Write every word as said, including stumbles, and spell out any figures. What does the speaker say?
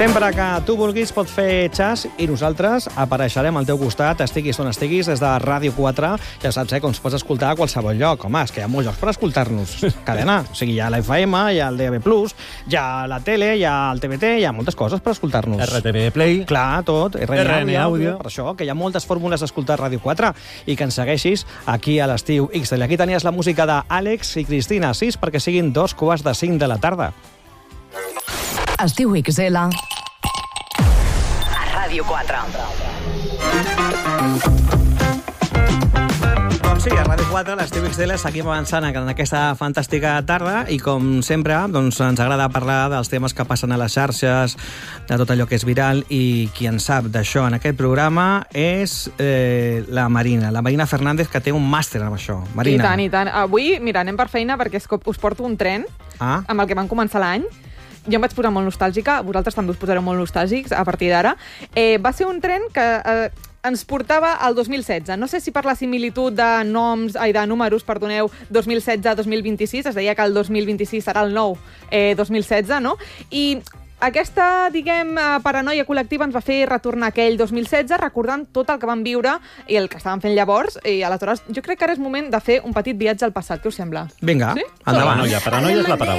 Sempre que tu vulguis pot fer xas i nosaltres apareixerem al teu costat, estiguis on estiguis, des de Ràdio quatre. Ja saps, eh, com es pots escoltar a qualsevol lloc. Home, és que hi ha molts llocs per escoltar-nos. Cadena. O sigui, hi ha la F M, hi ha el D A B plus, hi ha la tele, hi ha el T V T, hi ha moltes coses per escoltar-nos. R T V Play. Clar, tot. R N R N Audio. Per això, que hi ha moltes fórmules d'escoltar Ràdio quatre i que ens segueixis aquí a l'estiu X L. Aquí tenies la música d'Àlex i Cristina sis perquè siguin dos quarts de cinc de la tarda. Estiu X L a Ràdio quatre. Doncs sí, a Ràdio quatre, l'estiu X L, seguim avançant en aquesta fantàstica tarda i, com sempre, doncs, ens agrada parlar dels temes que passen a les xarxes, de tot allò que és viral, i qui en sap d'això en aquest programa és eh, la Marina, la Marina Fernández, que té un màster en això. Marina. I tant, i tant. Avui, mira, anem per feina perquè us porto un tren ah. amb el que vam començar l'any. Jo em vaig posar molt nostàlgica, vosaltres també us posareu molt nostàlgics a partir d'ara. Eh, va ser un tren que eh, ens portava al dos mil setze. No sé si per la similitud de noms, ai, de números, perdoneu, dos mil setze dos mil vint-i-sis, es deia que el dos mil vint-i-sis serà el nou eh, dos mil setze, no? I aquesta, diguem, paranoia col·lectiva ens va fer retornar aquell dos mil setze recordant tot el que vam viure i el que estàvem fent llavors. I aleshores jo crec que ara és moment de fer un petit viatge al passat. Què us sembla? Vinga, sí? endavant. Paranoia, paranoia és la paraula.